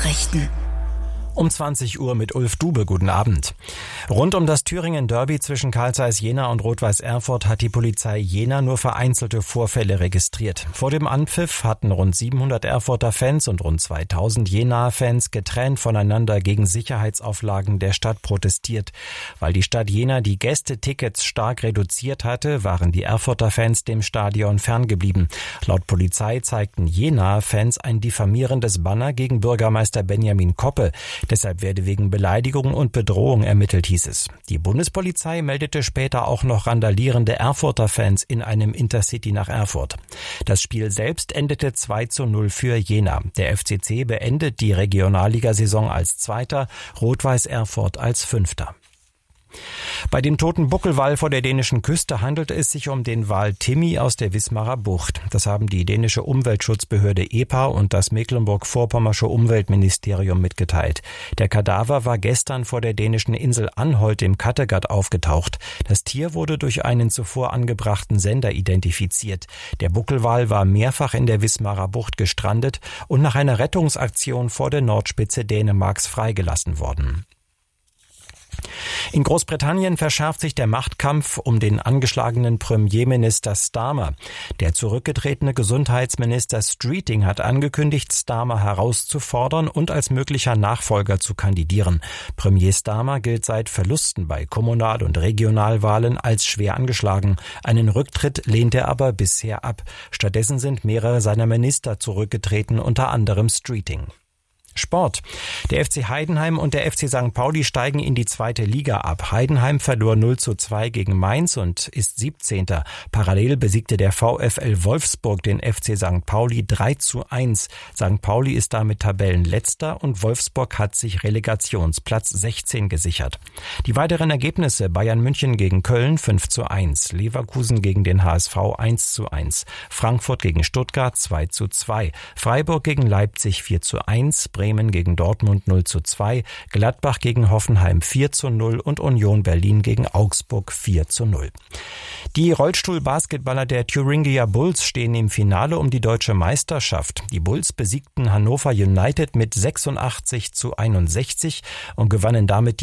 Nachrichten. Um 20 Uhr mit Ulf Dube. Guten Abend. Rund um das Thüringen-Derby zwischen Carl Zeiss Jena und Rot-Weiß Erfurt hat die Polizei Jena nur vereinzelte Vorfälle registriert. Vor dem Anpfiff hatten rund 700 Erfurter Fans und rund 2000 Jenaer Fans getrennt voneinander gegen Sicherheitsauflagen der Stadt protestiert. Weil die Stadt Jena die Gästetickets stark reduziert hatte, waren die Erfurter Fans dem Stadion ferngeblieben. Laut Polizei zeigten Jenaer Fans ein diffamierendes Banner gegen Bürgermeister Benjamin Koppe. Deshalb werde wegen Beleidigung und Bedrohung ermittelt, hieß es. Die Bundespolizei meldete später auch noch randalierende Erfurter Fans in einem Intercity nach Erfurt. Das Spiel selbst endete 2:0 für Jena. Der FCC beendet die Regionalligasaison als Zweiter, Rot-Weiß Erfurt als Fünfter. Bei dem toten Buckelwal vor der dänischen Küste handelt es sich um den Wal Timmy aus der Wismarer Bucht. Das haben die dänische Umweltschutzbehörde EPA und das Mecklenburg-Vorpommersche Umweltministerium mitgeteilt. Der Kadaver war gestern vor der dänischen Insel Anholt im Kattegat aufgetaucht. Das Tier wurde durch einen zuvor angebrachten Sender identifiziert. Der Buckelwal war mehrfach in der Wismarer Bucht gestrandet und nach einer Rettungsaktion vor der Nordspitze Dänemarks freigelassen worden. In Großbritannien verschärft sich der Machtkampf um den angeschlagenen Premierminister Starmer. Der zurückgetretene Gesundheitsminister Streeting hat angekündigt, Starmer herauszufordern und als möglicher Nachfolger zu kandidieren. Premier Starmer gilt seit Verlusten bei Kommunal- und Regionalwahlen als schwer angeschlagen. Einen Rücktritt lehnt er aber bisher ab. Stattdessen sind mehrere seiner Minister zurückgetreten, unter anderem Streeting. Sport. Der FC Heidenheim und der FC St. Pauli steigen in die zweite Liga ab. Heidenheim verlor 0:2 gegen Mainz und ist 17. Parallel besiegte der VfL Wolfsburg den FC St. Pauli 3:1. St. Pauli ist damit Tabellenletzter und Wolfsburg hat sich Relegationsplatz 16 gesichert. Die weiteren Ergebnisse: Bayern München gegen Köln 5:1, Leverkusen gegen den HSV 1:1, Frankfurt gegen Stuttgart 2:2, Freiburg gegen Leipzig 4:1, Bremen gegen Dortmund 0:2, Gladbach gegen Hoffenheim 4:0 und Union Berlin gegen Augsburg 4:0. Die Rollstuhlbasketballer der Thuringia Bulls stehen im Finale um die deutsche Meisterschaft. Die Bulls besiegten Hannover United mit 86:61 und gewannen damit